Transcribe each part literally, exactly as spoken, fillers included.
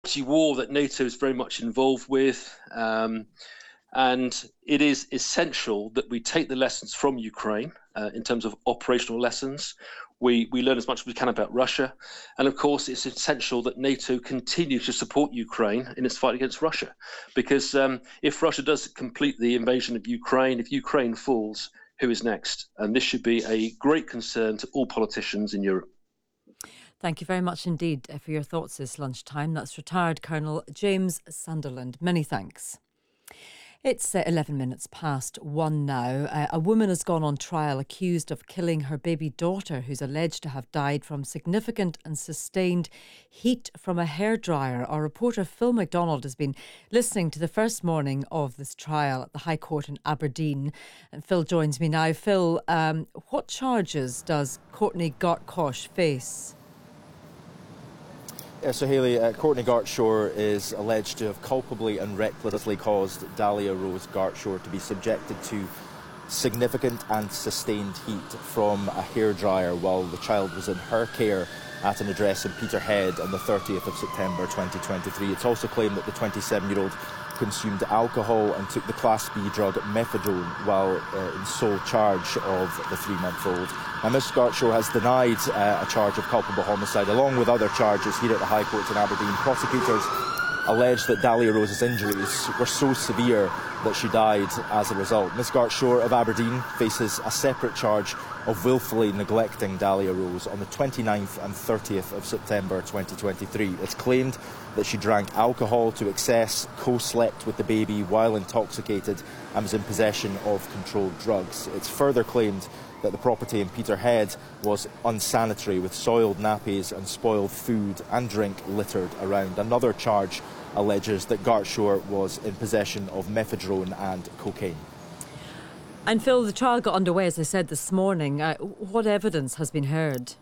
war that NATO is very much involved with, um, and it is essential that we take the lessons from Ukraine uh, in terms of operational lessons. We, we learn as much as we can about Russia, and of course it's essential that NATO continue to support Ukraine in its fight against Russia, because um, if Russia does complete the invasion of Ukraine, if Ukraine falls, who is next? And this should be a great concern to all politicians in Europe. Thank you very much indeed for your thoughts this lunchtime. That's retired Colonel James Sunderland. Many thanks. It's uh, eleven minutes past one now. Uh, a woman has gone on trial accused of killing her baby daughter, who's alleged to have died from significant and sustained heat from a hairdryer. Our reporter Phil McDonald has been listening to the first morning of this trial at the High Court in Aberdeen. And Phil joins me now. Phil, um, what charges does Courtney Gartcosh face? Yeah, so Hayley, uh, Courtney Gartshaw is alleged to have culpably and recklessly caused Dahlia Rose Gartshaw to be subjected to significant and sustained heat from a hairdryer while the child was in her care at an address in Peterhead on the thirtieth of September twenty twenty-three. It's also claimed that the twenty-seven-year-old consumed alcohol and took the Class B drug methadone while uh, in sole charge of the three-month-old. Now, Miss Gartshaw has denied uh, a charge of culpable homicide, along with other charges here at the High Court in Aberdeen. Prosecutors alleged that Dahlia Rose's injuries were so severe that she died as a result. Miss Gartshaw of Aberdeen faces a separate charge of wilfully neglecting Dahlia Rose on the twenty-ninth and thirtieth of September twenty twenty-three. It's claimed that she drank alcohol to excess, co-slept with the baby while intoxicated and was in possession of controlled drugs. It's further claimed that the property in Peterhead was unsanitary, with soiled nappies and spoiled food and drink littered around. Another charge alleges that Gartshaw was in possession of methadone and cocaine. And Phil, the trial got underway, as I said this morning. Uh, what evidence has been heard?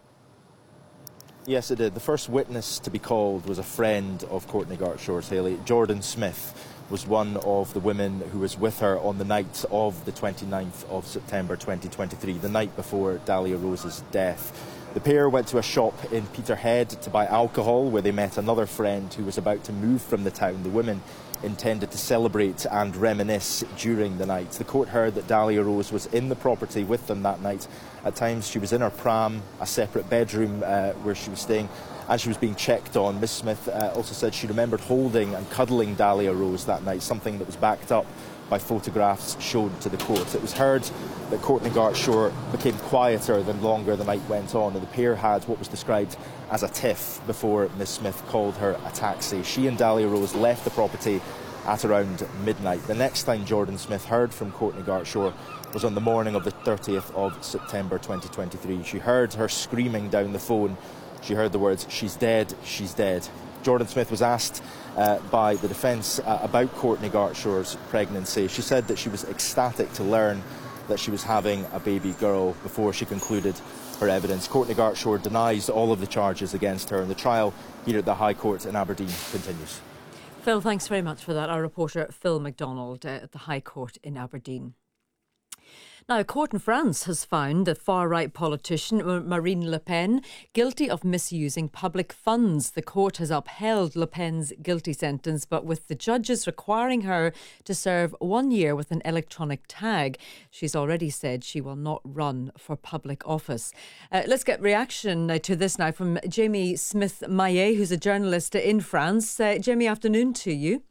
Yes, it did. The first witness to be called was a friend of Courtney Gartshaw's, Hayley. Jordan Smith was one of the women who was with her on the night of the twenty-ninth of September twenty twenty-three, the night before Dahlia Rose's death. The pair went to a shop in Peterhead to buy alcohol, where they met another friend who was about to move from the town. The women intended to celebrate and reminisce during the night. The court heard that Dahlia Rose was in the property with them that night. At times she was in her pram, a separate bedroom uh, where she was staying, and she was being checked on. Miss Smith uh, also said she remembered holding and cuddling Dahlia Rose that night, something that was backed up by photographs shown to the court. It was heard that Courtney Gartshaw became quieter the longer the night went on, and the pair had what was described as a tiff before Miss Smith called her a taxi. She and Dahlia Rose left the property at around midnight. The next time Jordan Smith heard from Courtney Gartshaw was on the morning of the thirtieth of September twenty twenty-three. She heard her screaming down the phone. She heard the words, "She's dead, she's dead." Jordan Smith was asked uh, by the defence uh, about Courtney Gartshaw's pregnancy. She said that she was ecstatic to learn that she was having a baby girl before she concluded her evidence. Courtney Gartshaw denies all of the charges against her, and the trial here at the High Court in Aberdeen continues. Phil, thanks very much for that. Our reporter Phil McDonald uh, at the High Court in Aberdeen. Now, a court in France has found the far-right politician Marine Le Pen guilty of misusing public funds. The court has upheld Le Pen's guilty sentence, but with the judges requiring her to serve one year with an electronic tag. She's already said she will not run for public office. Uh, let's get reaction to this now from Jamie Smith-Maillet, who's a journalist in France. Uh, Jamie, afternoon to you.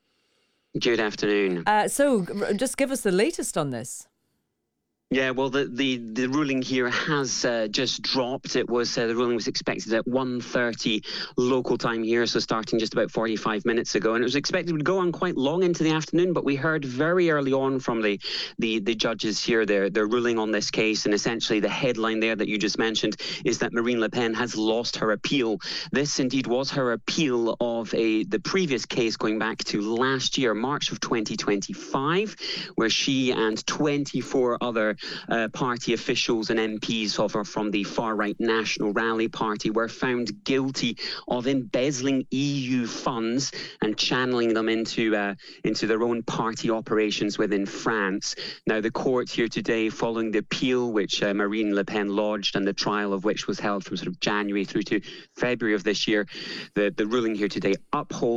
Good afternoon. Uh, so, just give us the latest on this. Yeah, well, the, the, the ruling here has uh, just dropped. It was uh, the ruling was expected at one thirty local time here, so starting just about forty-five minutes ago, and it was expected to go on quite long into the afternoon. But we heard very early on from the the, the judges here their their ruling on this case, and essentially the headline there that you just mentioned is that Marine Le Pen has lost her appeal. This indeed was her appeal of a the previous case going back to last year, March of twenty twenty-five, where she and twenty-four other uh, party officials and M Ps of, from the far-right National Rally Party were found guilty of embezzling E U funds and channeling them into uh, into their own party operations within France. Now, the court here today, following the appeal which uh, Marine Le Pen lodged and the trial of which was held from sort of January through to February of this year, the, the ruling here today upholds